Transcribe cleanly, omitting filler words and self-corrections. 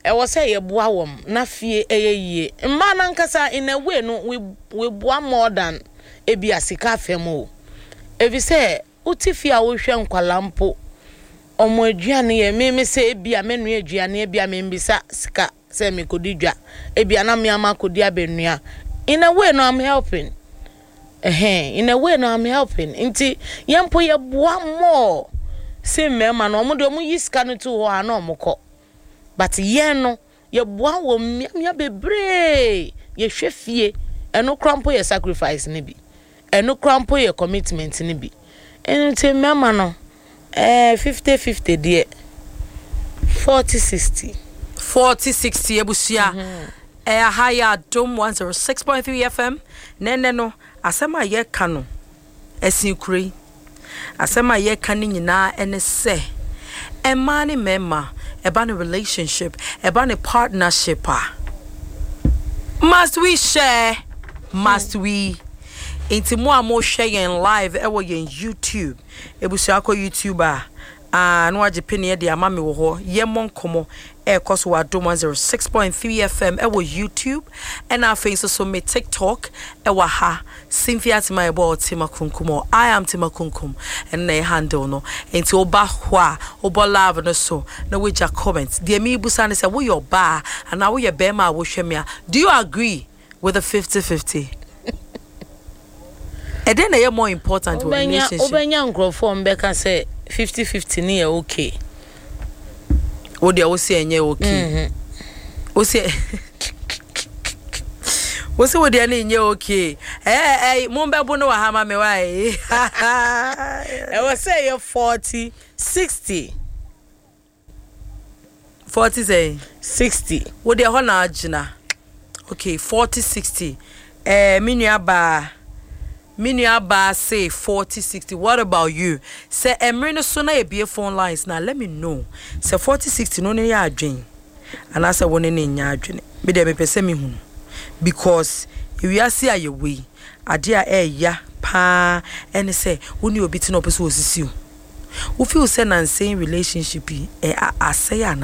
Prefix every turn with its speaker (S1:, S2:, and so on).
S1: was say a boawom, na fie ye. Man ankasa in a way no we boa more than a biasika femo. If you say, Utifia ocean kwalampo, or more Gianni, me say be a menu Gianni, be a membisa, ska, semi codija, a bianamiama codia benia. In a way, no, I'm helping. In a way, no, I'm helping. Inti, yampo ya boa more. Say, mamma, no more do you scan to or no more. But no, ye boa wo me be brave, ye chef ye, and no crumple your sacrifice, nibi, and no crumple your commitment, nibi. And say, mamma, no, 50-50, dear, 40-60.
S2: 40-60, Ebusia. Higher Dome 106.3 FM. No, asema ye kano. Esin kure. Asema ye kani nyina ene se. Emani mema, ebani relationship, ebani partnership. Must we share? Must we? Inti mo share yen live ewo yen YouTube. Ebusia ko YouTuber. No ajipini ye di amami wo ho. Ye mon komo. Cause we are doing 106.3 FM. Ewo YouTube. And our face also me TikTok. Ewa ha. Cynthia Timaibo Tima Kunkumo. I am Tima Kunkum. And they handle no. Into oba hwa. Oba love no so. No we just comments. Dear me busani say we your bar. And now we your bema woshemia. Do you agree with the 50-50? And then they are more important to relationship.
S1: Obenya nkrofo mbeka say 50-50 ni okay. O de o se enye okay. O se o se o de na enye okay. Mo mbe bu no wa ha ma me wa e was say 40-60.
S2: 40 say
S1: 60.
S2: O de ho na agina. Okay, 40-60. Minua ba say 40-60. What about you? Say emre no so na e be phone lines now. Let me know. Say 40-60 no ne ya adwen. And I say won ne nya adwen. Me de me pese me hu. Because if we are see aye we, ade a ya pa and say woni obi ti no pese osisi o. Wo feel say na same relationship asay